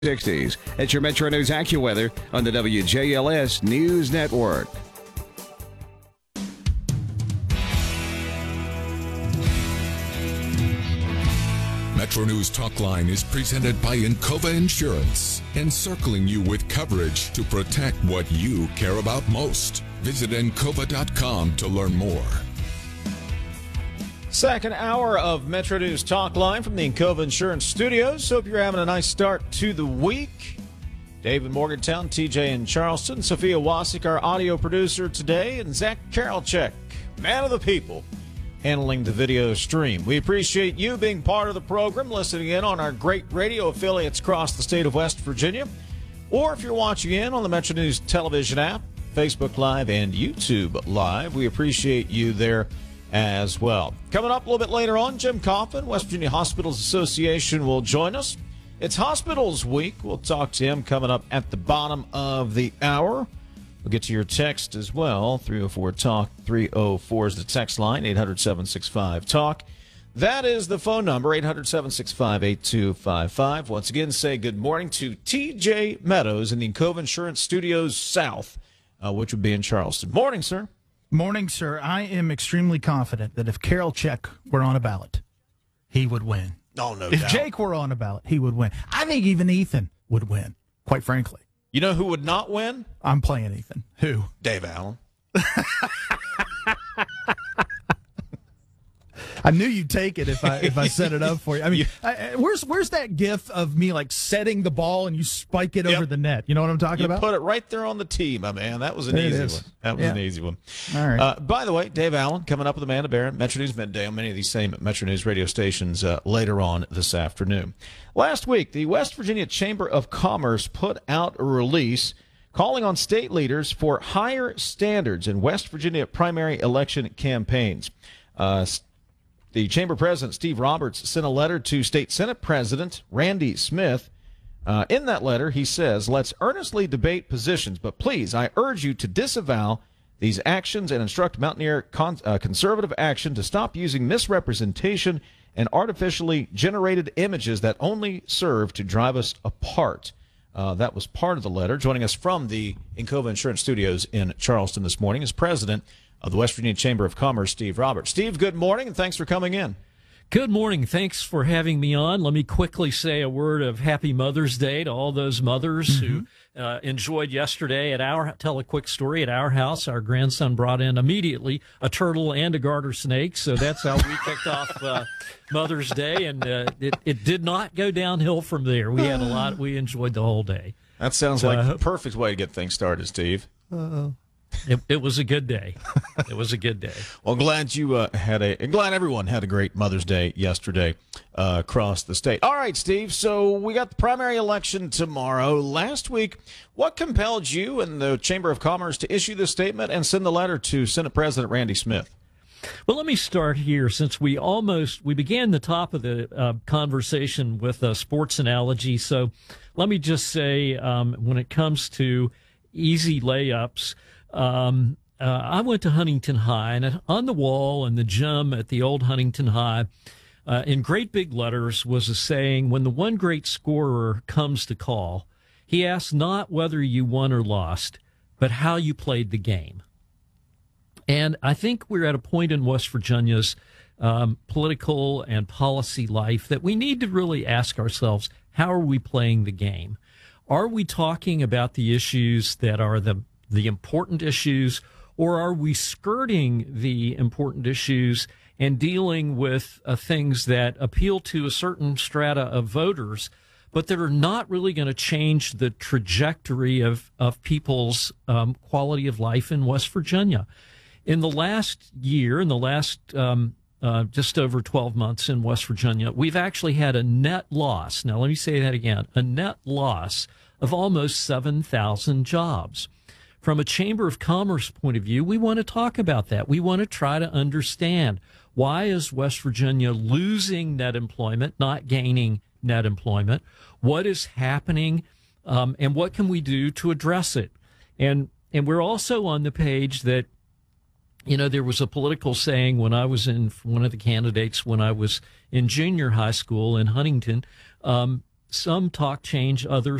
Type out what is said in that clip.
60s. It's your Metro News AccuWeather on the WJLS News Network. Metro News Talkline is presented by Encova Insurance, encircling you with coverage to protect what you care about most. Visit Encova.com to learn more. Second hour of Metro News Talkline from the Encova Insurance Studios. Hope you're having a nice start to the week. David Morgantown, TJ in Charleston, Sophia Wasik, our audio producer today, and Zach Karolchek, man of the people, handling the video stream. We appreciate you being part of the program, listening in on our great radio affiliates across the state of West Virginia, or if you're watching in on the Metro News television app, Facebook Live, and YouTube Live. We appreciate you there as well. Coming up a little bit later on, Jim Coffin, West Virginia Hospitals Association, will join us. It's Hospitals Week. We'll talk to him coming up at the bottom of the hour. We'll get to your text as well. 304-TALK, 304 is the text line, 800-765-TALK. That is the phone number, 800-765-8255. Once again, say good morning to TJ Meadows in the Encova Insurance Studios South, which would be in Charleston. Morning, sir. Morning, sir. I am extremely confident that if Karolchek were on a ballot, he would win. Oh, no If doubt. Jake were on a ballot, he would win. I think even Ethan would win, quite frankly. You know who would not win? I'm playing Ethan. Who? Dave Allen. I knew you'd take it if I set it up for you. I mean, where's that gif of me like setting the ball and you spike it over the net? You know what I'm talking about? Put it right there on the tee, my man. That was an easy one. That was an easy one. All right. By the way, Dave Allen coming up with Amanda Barron, Metro News Midday on many of these same Metro News radio stations later on this afternoon. Last week, the West Virginia Chamber of Commerce put out a release calling on state leaders for higher standards in West Virginia primary election campaigns. The Chamber President, Steve Roberts, sent a letter to State Senate President Randy Smith. In that letter, he says, let's earnestly debate positions, but please, I urge you to disavow these actions and instruct Mountaineer conservative action to stop using misrepresentation and artificially generated images that only serve to drive us apart. That was part of the letter. Joining us from the Encova Insurance Studios in Charleston this morning is President of the West Virginia Chamber of Commerce, Steve Roberts. Steve, good morning, and thanks for coming in. Good morning. Thanks for having me on. Let me quickly say a word of Happy Mother's Day to all those mothers who enjoyed yesterday tell a quick story at our house. Our grandson brought in immediately a turtle and a garter snake, so that's how we kicked off Mother's Day, and it did not go downhill from there. We had a lot. We enjoyed the whole day. That sounds like a perfect way to get things started, Steve. It was a good day. It was a good day. Well, glad you glad everyone had a great Mother's Day yesterday across the state. All right, Steve. So we got the primary election tomorrow. Last week, what compelled you and the Chamber of Commerce to issue this statement and send the letter to Senate President Randy Smith? Well, let me start here since we began the top of the conversation with a sports analogy. So let me just say when it comes to easy layups, I went to Huntington High, and on the wall in the gym at the old Huntington High, in great big letters was a saying, when the one great scorer comes to call, he asks not whether you won or lost, but how you played the game. And I think we're at a point in West Virginia's political and policy life that we need to really ask ourselves, how are we playing the game? Are we talking about the issues that are the important issues, or are we skirting the important issues and dealing with things that appeal to a certain strata of voters, but that are not really going to change the trajectory of people's quality of life in West Virginia? In the last year, just over 12 months in West Virginia, we've actually had a net loss. Now, let me say that again, a net loss of almost 7,000 jobs. From a Chamber of Commerce point of view, we want to talk about that. We want to try to understand, why is West Virginia losing net employment, not gaining net employment? What is happening, and what can we do to address it? And we're also on the page that, you know, there was a political saying when I was one of the candidates when I was in junior high school in Huntington, some talk change, others